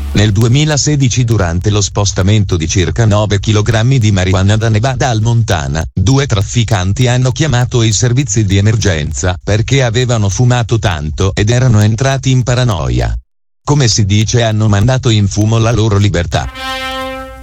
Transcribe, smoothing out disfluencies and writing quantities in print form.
Nel 2016, durante lo spostamento di circa 9 kg di marijuana da Nevada al Montana, 2 trafficanti hanno chiamato i servizi di emergenza perché avevano fumato tanto ed erano entrati in paranoia. Come si dice, hanno mandato in fumo la loro libertà.